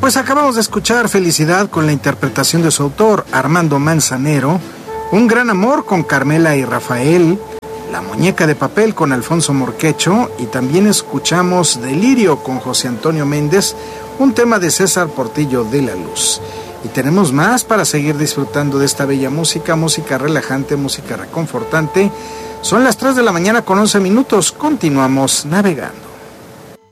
pues acabamos de escuchar Felicidad con la interpretación de su autor, Armando Manzanero, Un gran amor con Carmela y Rafael, La muñeca de papel con Alfonso Morquecho, y también escuchamos Delirio con José Antonio Méndez, un tema de César Portillo de la Luz. Y tenemos más para seguir disfrutando de esta bella música, música relajante, música reconfortante. Son las 3 de la mañana con 11 minutos, continuamos navegando.